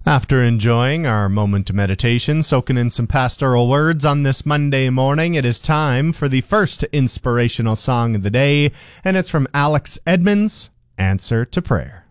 After enjoying our moment of meditation, soaking in some pastoral words on this Monday morning, it is time for the first inspirational song of the day, and it's from Alex Edmonds, Answer to Prayer.